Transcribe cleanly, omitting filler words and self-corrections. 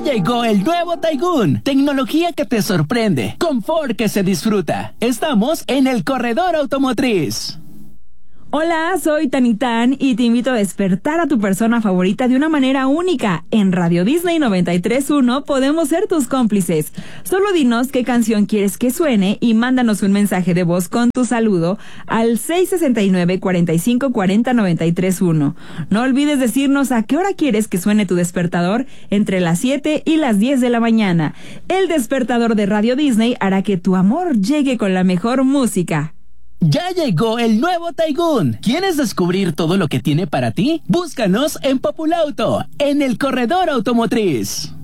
llegó el nuevo Taygun. Tecnología que te sorprende. Confort que se disfruta. Estamos en el corredor automotriz. Hola, soy Tanitán y te invito a despertar a tu persona favorita de una manera única. En Radio Disney 93.1 podemos ser tus cómplices. Solo dinos qué canción quieres que suene y mándanos un mensaje de voz con tu saludo al 669-4540-93.1. No olvides decirnos a qué hora quieres que suene tu despertador entre las 7 y las 10 de la mañana. El despertador de Radio Disney hará que tu amor llegue con la mejor música. Ya llegó el nuevo Taygun. ¿Quieres descubrir todo lo que tiene para ti? Búscanos en Populauto, en el corredor automotriz.